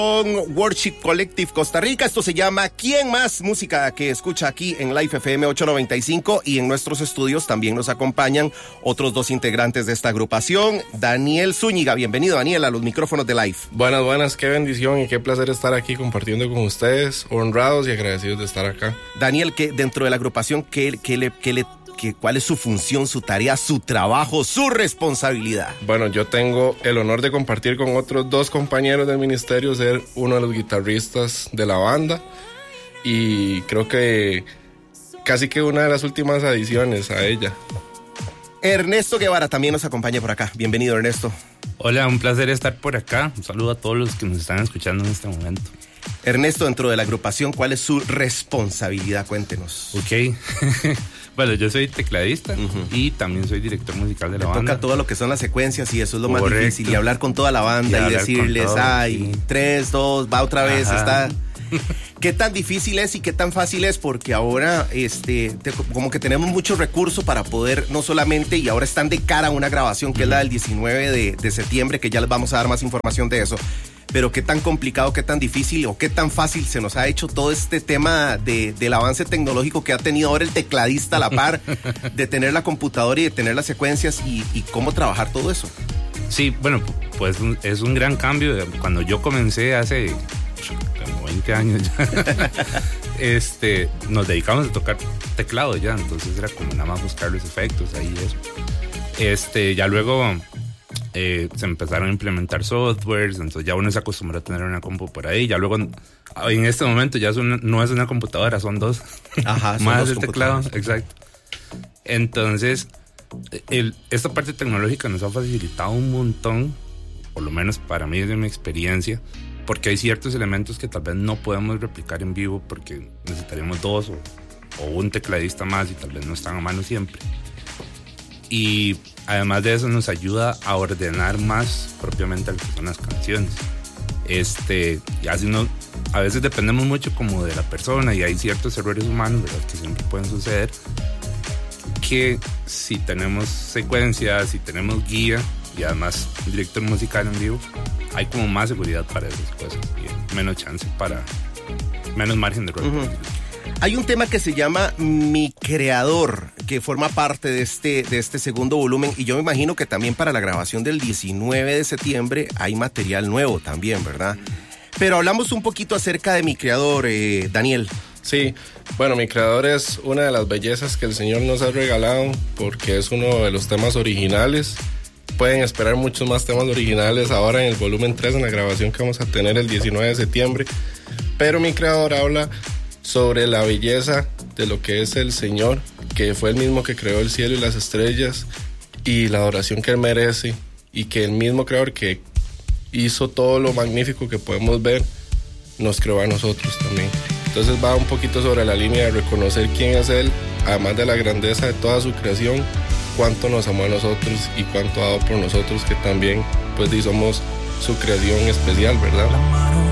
Worship Collective Costa Rica. Esto se llama ¿Quién más? Música que escucha aquí en Live FM 895, y en nuestros estudios también nos acompañan otros dos integrantes de esta agrupación. Daniel Zúñiga, bienvenido Daniel a los micrófonos de Live. Buenas, qué bendición y qué placer estar aquí compartiendo con ustedes, honrados y agradecidos de estar acá. Daniel, que dentro de la agrupación, ¿cuál es su función, su tarea, su trabajo, su responsabilidad? Bueno, yo tengo el honor de compartir con otros dos compañeros del ministerio, ser uno de los guitarristas de la banda, y creo que casi que una de las últimas adiciones a ella. Ernesto Guevara también nos acompaña por acá. Bienvenido, Ernesto. Hola, un placer estar por acá. Un saludo a todos los que nos están escuchando en este momento. Ernesto, dentro de la agrupación, ¿cuál es su responsabilidad? Cuéntenos. Ok. Bueno, yo soy tecladista y también soy director musical de la banda. Toca todo lo que son las secuencias y eso es lo Correcto. más difícil. Y hablar con toda la banda y decirles, ay, 3, 2, va otra vez, está... ¿Qué tan difícil es y qué tan fácil es? Porque ahora como que tenemos mucho recurso para poder, no solamente, y ahora están de cara a una grabación que es la del 19 de septiembre, que ya les vamos a dar más información de eso. Pero qué tan complicado, qué tan difícil o qué tan fácil se nos ha hecho todo este tema del avance tecnológico que ha tenido ahora el tecladista a la par, de tener la computadora y de tener las secuencias y cómo trabajar todo eso. Sí, bueno, pues es un gran cambio. Cuando yo comencé hace como 20 años ya, nos dedicamos a tocar teclado ya, entonces era como nada más buscar los efectos ahí y eso. Ya luego se empezaron a implementar softwares, entonces ya uno se acostumbró a tener una compu por ahí, ya luego en este momento ya no es una computadora, son dos. Ajá, son más dos el teclado, exacto. Entonces esta parte tecnológica nos ha facilitado un montón, por lo menos para mí desde mi experiencia, porque hay ciertos elementos que tal vez no podemos replicar en vivo porque necesitaríamos dos o un tecladista más y tal vez no están a mano siempre. Y además de eso nos ayuda a ordenar más propiamente lo que son las canciones. Y así a veces dependemos mucho como de la persona y hay ciertos errores humanos, ¿verdad?, que siempre pueden suceder, que si tenemos secuencias, si tenemos guía y además director musical en vivo, hay como más seguridad para esas cosas y menos chance menos margen de error. Uh-huh. Hay un tema que se llama Mi Creador, que forma parte de este segundo volumen, y yo me imagino que también para la grabación del 19 de septiembre hay material nuevo también, ¿verdad? Pero hablamos un poquito acerca de Mi Creador, Daniel. Sí, bueno, Mi Creador es una de las bellezas que el Señor nos ha regalado porque es uno de los temas originales. Pueden esperar muchos más temas originales ahora en el volumen 3, en la grabación que vamos a tener el 19 de septiembre. Pero Mi Creador habla sobre la belleza de lo que es el Señor, que fue el mismo que creó el cielo y las estrellas, y la adoración que Él merece, y que el mismo Creador que hizo todo lo magnífico que podemos ver, nos creó a nosotros también. Entonces va un poquito sobre la línea de reconocer quién es Él, además de la grandeza de toda su creación, cuánto nos amó a nosotros y cuánto ha dado por nosotros, que también pues somos su creación especial, ¿verdad?